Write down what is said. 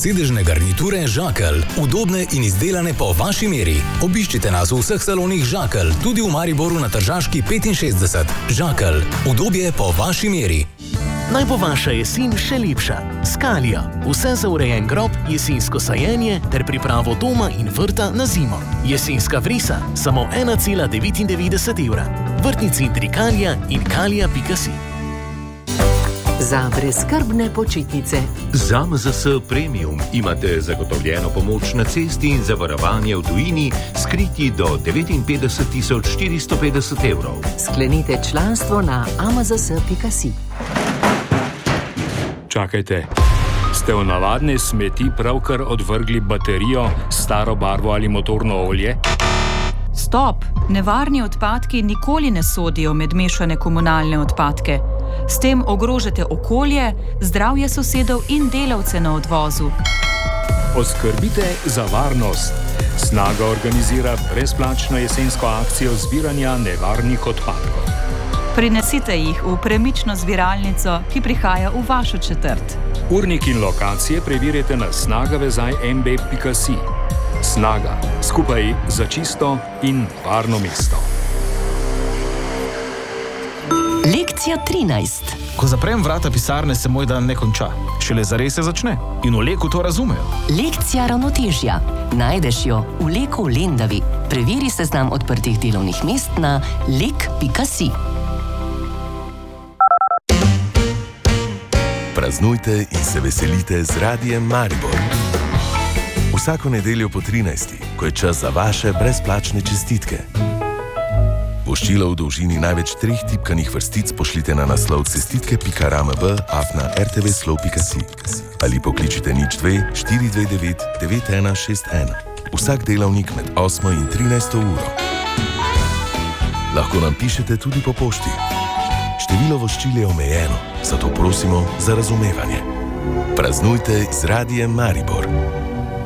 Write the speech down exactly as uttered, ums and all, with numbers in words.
šestsedežne garniture Žakelj, udobne in izdelane po vaši meri. Obiščite nas v vseh salonih Žakelj, tudi v Mariboru na Tržaški petinšestdeset. Žakelj, udobje po vaši meri. Naj bo vaša jesen še lepša. Skalija. Vse za urejen grob, jesensko sajenje ter pripravo doma in vrta na zimo. Jesenska vrisa, samo ena cela devetindevetdeset evra. Vrtni centri Kalija in kalija pika si. Za brezskrbne počitnice. Z A M Z S Premium imate zagotovljeno pomoč na cesti in zavarovanje v tujini skriti do devetinpetdeset tisoč štiristo petdeset evrov. Sklenite članstvo na a m z s pika si. Čakajte, ste v navadne smeti pravkar odvrgli baterijo, staro barvo ali motorno olje? Stop! Nevarni odpadki nikoli ne sodijo med mešane komunalne odpadke. S tem ogrožate okolje, zdravje sosedov in delavce na odvozu. Poskrbite za varnost. Snaga organizira brezplačno jesensko akcijo zbiranja nevarnih odpadkov. Prinesite jih v premično zbiralnico, ki prihaja v vašo četrt. Urnik in lokacije preverite na snaga vezaj m b pika si. Snaga. Skupaj za čisto in varno mesto. Lekcija trinajst. Ko zaprem vrata pisarne, se moj dan ne konča. Šele zares se začne. In v Leku to razumejo. Lekcija ravnotežja. Najdeš jo v Leku v Lendavi. Preveri seznam odprtih delovnih mest na lek pika si. Praznujte in se veselite z Radiem Maribor. Vsako nedeljo po trinajsti, ko je čas za vaše brezplačne čestitke. Voščilo v dolžini največ treh tipkanih vrstic pošljite na naslov cestitke pika ramb afna r t v slov pika si ali pokličite nič dve štiri dve devet devet ena šest ena. Vsak delavnik med osmo in trinajsto uro. Lahko nam pišete tudi po pošti. Število voščil je omejeno, zato prosimo za razumevanje. Praznujte z Radiem Maribor.